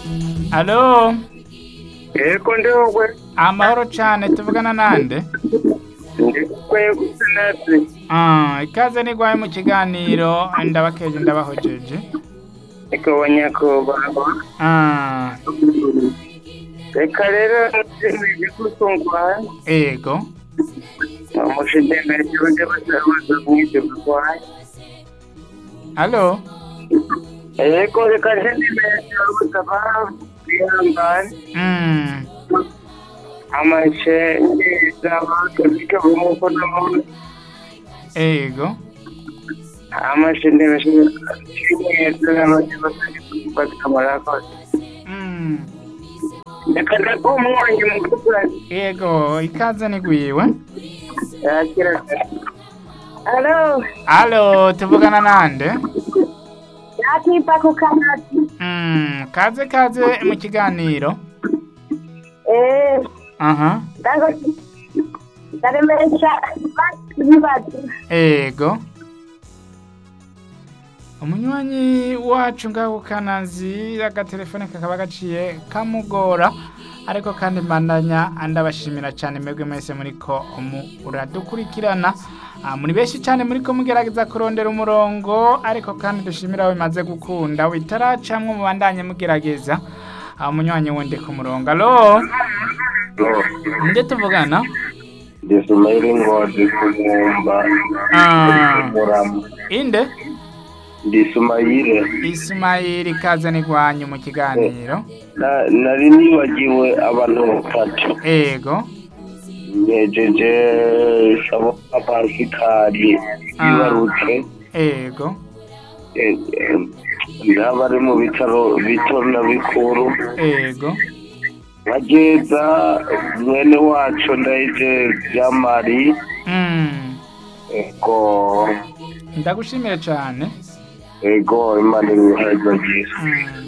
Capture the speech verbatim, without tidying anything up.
Alo, Yego ndiwe amahoro cyane tuvugana nande? ndikwe kusenati Ah, ikaze nigwaye mu kiganiro ndabakeje ndabahojeje. ikabanya ko baba Ah, reka rero nzi gusungwa ego. amushidenge cyonje bazabaza mwite kwa Alo, Yego reka ndime cyangwa yambara mm, amashe ndizaba kike bumuko no ego. amashe ndime cyane n'abandi bakamara ko Mm, reka ndako mwanye mukura ego, ikaze nigwiwe. yakira Hello Alo, tuvugana nande? Yakipa ku kanati Mm, kaze kaze mu kiganiro. eh Aha, Dango Daremesha Bibati ego. Umunywanyi wacu ngaho kanazi agatelefone kakaba gaciye kamugora ariko kandi mandanya andabashimira cyane mwebwe mwese muriko uradukurikirana. Ah, muri benshi cyane muriko mugerageza kurondera umurongo ariko kandi dushimira aho bimaze gukunda witaracamwe mubandanye mugerageza. Ah, umunywanyi wundi ku murongo. Alo, nde tuvugana? Ndisumayiri Ngozi kumwumba Ah, muramu inde? Ndisumayire Ismaili kaze nigwanyu mu kiganiro. Na- nari nibagiwe abantu batatu Ego. ngejeje sabo Pasikari ibarutse Ego. n'abari mu bitaro bito na bikuru Ego. bageza mwene wacu ndayije Jamari Mm. ego Ndagushimira cyane. ego Imana imuheza byiza Mm.